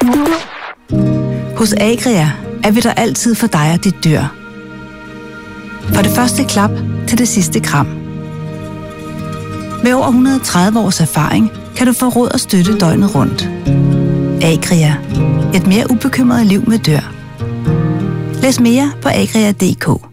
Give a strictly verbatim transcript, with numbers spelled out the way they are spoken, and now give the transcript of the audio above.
Hos Agria er vi der altid for dig og dit dyr. Fra det første klap til det sidste kram. Med over et hundrede og tredive års erfaring kan du få råd og støtte døgnet rundt. Agria. Et mere ubekymret liv med dyr. Læs mere på agria punktum d k.